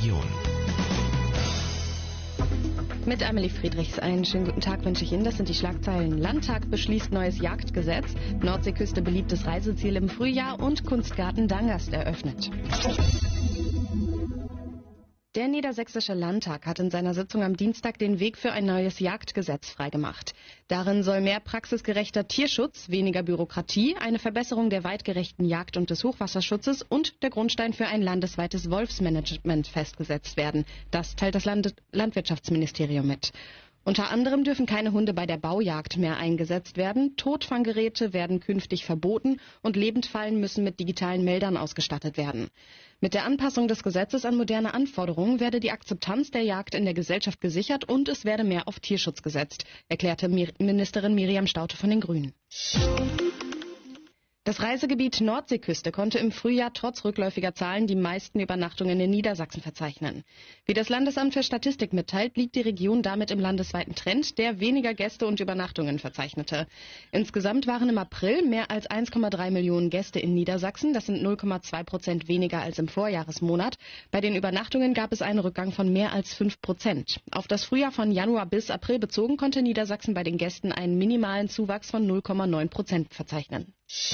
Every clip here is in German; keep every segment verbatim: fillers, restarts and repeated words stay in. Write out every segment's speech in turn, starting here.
Region. Mit Amelie Friedrichs einen schönen guten Tag wünsche ich Ihnen. Das sind die Schlagzeilen. Landtag beschließt neues Jagdgesetz, Nordseeküste beliebtes Reiseziel im Frühjahr und Kunstgarten Dangast eröffnet. Der Niedersächsische Landtag hat in seiner Sitzung am Dienstag den Weg für ein neues Jagdgesetz freigemacht. Darin soll mehr praxisgerechter Tierschutz, weniger Bürokratie, eine Verbesserung der weitgerechten Jagd- und des Hochwasserschutzes und der Grundstein für ein landesweites Wolfsmanagement festgesetzt werden. Das teilt das Land- Landwirtschaftsministerium mit. Unter anderem dürfen keine Hunde bei der Baujagd mehr eingesetzt werden, Totfanggeräte werden künftig verboten und Lebendfallen müssen mit digitalen Meldern ausgestattet werden. Mit der Anpassung des Gesetzes an moderne Anforderungen werde die Akzeptanz der Jagd in der Gesellschaft gesichert und es werde mehr auf Tierschutz gesetzt, erklärte Ministerin Miriam Staudte von den Grünen. Das Reisegebiet Nordseeküste konnte im Frühjahr trotz rückläufiger Zahlen die meisten Übernachtungen in Niedersachsen verzeichnen. Wie das Landesamt für Statistik mitteilt, liegt die Region damit im landesweiten Trend, der weniger Gäste und Übernachtungen verzeichnete. Insgesamt waren im April mehr als eins Komma drei Millionen Gäste in Niedersachsen. Das sind null Komma zwei Prozent weniger als im Vorjahresmonat. Bei den Übernachtungen gab es einen Rückgang von mehr als fünf Prozent. Auf das Frühjahr von Januar bis April bezogen konnte Niedersachsen bei den Gästen einen minimalen Zuwachs von null Komma neun Prozent verzeichnen.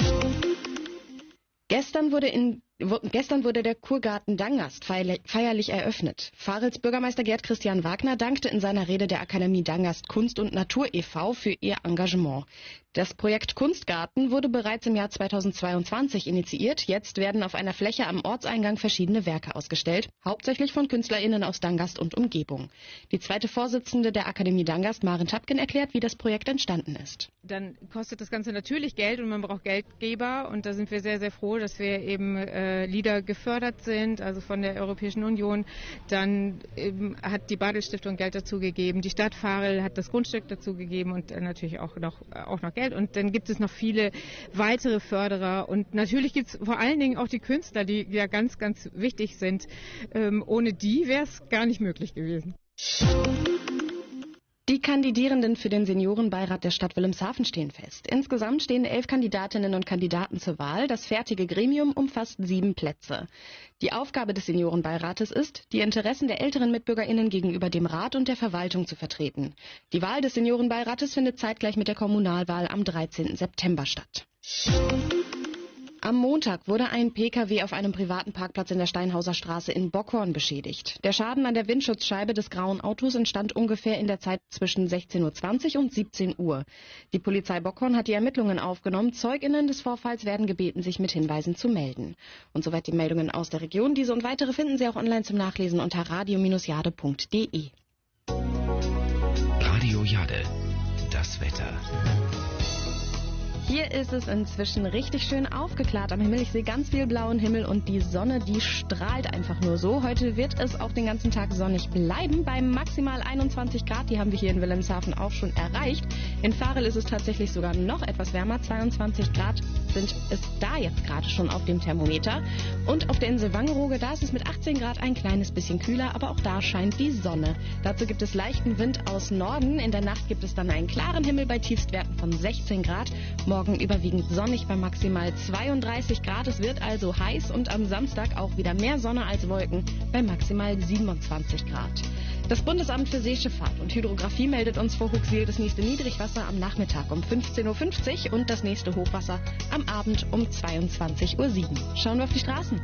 Gestern wurde, in, gestern wurde der Kurgarten Dangast feierlich eröffnet. Varels Bürgermeister Gerd Christian Wagner dankte in seiner Rede der Akademie Dangast Kunst und Natur e V für ihr Engagement. Das Projekt Kunstgarten wurde bereits im Jahr zweitausendzweiundzwanzig initiiert. Jetzt werden auf einer Fläche am Ortseingang verschiedene Werke ausgestellt, hauptsächlich von KünstlerInnen aus Dangast und Umgebung. Die zweite Vorsitzende der Akademie Dangast, Maren Tapkin, erklärt, wie das Projekt entstanden ist. Dann kostet das Ganze natürlich Geld und man braucht Geldgeber und da sind wir sehr, sehr froh, dass wir eben äh, Lieder gefördert sind, also von der Europäischen Union. Dann eben hat die Badel Stiftung Geld dazu gegeben, die Stadt Varel hat das Grundstück dazu gegeben und äh, natürlich auch noch, auch noch Geld. Und dann gibt es noch viele weitere Förderer und natürlich gibt es vor allen Dingen auch die Künstler, die ja ganz, ganz wichtig sind. Ähm, ohne die wäre es gar nicht möglich gewesen. Die Kandidierenden für den Seniorenbeirat der Stadt Wilhelmshaven stehen fest. Insgesamt stehen elf Kandidatinnen und Kandidaten zur Wahl. Das fertige Gremium umfasst sieben Plätze. Die Aufgabe des Seniorenbeirates ist, die Interessen der älteren MitbürgerInnen gegenüber dem Rat und der Verwaltung zu vertreten. Die Wahl des Seniorenbeirates findet zeitgleich mit der Kommunalwahl am dreizehnten September statt. Am Montag wurde ein Pkw auf einem privaten Parkplatz in der Steinhauser Straße in Bockhorn beschädigt. Der Schaden an der Windschutzscheibe des grauen Autos entstand ungefähr in der Zeit zwischen sechzehn Uhr zwanzig und siebzehn Uhr. Die Polizei Bockhorn hat die Ermittlungen aufgenommen. ZeugInnen des Vorfalls werden gebeten, sich mit Hinweisen zu melden. Und soweit die Meldungen aus der Region. Diese und weitere finden Sie auch online zum Nachlesen unter radio jade punkt de. Radio Jade, das Wetter. Hier ist es inzwischen richtig schön aufgeklärt am Himmel. Ich sehe ganz viel blauen Himmel und die Sonne, die strahlt einfach nur so. Heute wird es auch den ganzen Tag sonnig bleiben. Bei maximal einundzwanzig Grad, die haben wir hier in Wilhelmshaven auch schon erreicht. In Varel ist es tatsächlich sogar noch etwas wärmer. zweiundzwanzig Grad sind es da jetzt gerade schon auf dem Thermometer. Und auf der Insel Wangerooge, da ist es mit achtzehn Grad ein kleines bisschen kühler, aber auch da scheint die Sonne. Dazu gibt es leichten Wind aus Norden. In der Nacht gibt es dann einen klaren Himmel bei Tiefstwerten von sechzehn Grad. Morgen überwiegend sonnig bei maximal zweiunddreißig Grad. Es wird also heiß und am Samstag auch wieder mehr Sonne als Wolken bei maximal siebenundzwanzig Grad. Das Bundesamt für Seeschifffahrt und Hydrographie meldet uns vor Huxwil das nächste Niedrigwasser am Nachmittag um fünfzehn Uhr fünfzig und das nächste Hochwasser am Abend um zweiundzwanzig Uhr sieben. Schauen wir auf die Straßen.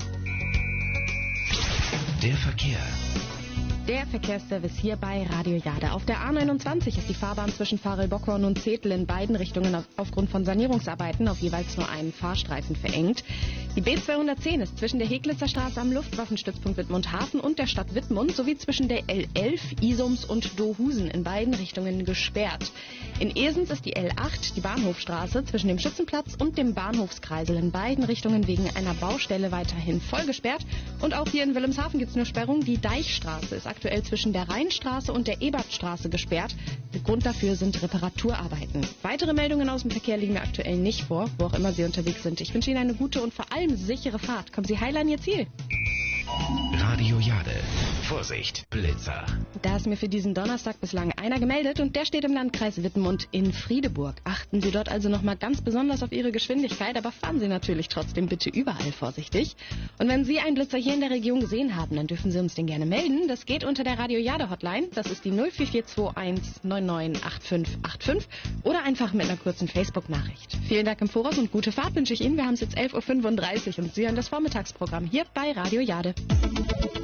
Der Verkehr. Der Verkehrsservice hier bei Radio Jade. Auf der A neunundzwanzig ist die Fahrbahn zwischen Varel-Bockhorn und Zetel in beiden Richtungen auf, aufgrund von Sanierungsarbeiten auf jeweils nur einen Fahrstreifen verengt. Die B zweihundertzehn ist zwischen der Heglitzer Straße am Luftwaffenstützpunkt Wittmund-Hafen und der Stadt Wittmund sowie zwischen der L elf, Isums und Dohusen in beiden Richtungen gesperrt. In Esens ist die L acht, die Bahnhofstraße, zwischen dem Schützenplatz und dem Bahnhofskreisel in beiden Richtungen wegen einer Baustelle weiterhin voll gesperrt. Und auch hier in Wilhelmshaven gibt es nur Sperrung. Die Deichstraße ist aktuell zwischen der Rheinstraße und der Ebertstraße gesperrt. Der Grund dafür sind Reparaturarbeiten. Weitere Meldungen aus dem Verkehr liegen mir aktuell nicht vor, wo auch immer Sie unterwegs sind. Ich wünsche Ihnen eine gute und vor allem sichere Fahrt. Kommen Sie heil an Ihr Ziel. Radio Jade. Vorsicht, Blitzer. Da ist mir für diesen Donnerstag bislang einer gemeldet und der steht im Landkreis Wittenmund in Friedeburg. Achten Sie dort also nochmal ganz besonders auf Ihre Geschwindigkeit, aber fahren Sie natürlich trotzdem bitte überall vorsichtig. Und wenn Sie einen Blitzer hier in der Region gesehen haben, dann dürfen Sie uns den gerne melden. Das geht unter der Radio Jade Hotline. Das ist die null vier vier zwei eins neun neun acht fünf acht fünf oder einfach mit einer kurzen Facebook-Nachricht. Vielen Dank im Voraus und gute Fahrt wünsche ich Ihnen. Wir haben es jetzt elf Uhr fünfunddreißig und Sie hören das Vormittagsprogramm hier bei Radio Jade.